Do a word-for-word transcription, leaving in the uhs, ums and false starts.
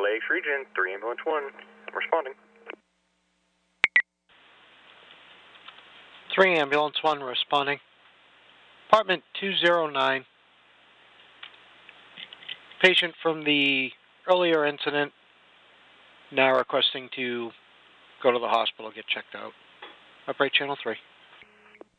Lakes Region, three Ambulance one. I'm responding. three Ambulance one responding. Apartment two oh nine. Patient from the earlier incident now requesting to go to the hospital, get checked out. Upright channel three.